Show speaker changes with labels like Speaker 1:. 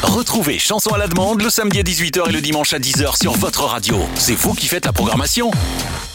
Speaker 1: Retrouvez Chanson à la demande le samedi à 18h et le dimanche à 10h sur votre radio. C'est vous qui faites la programmation.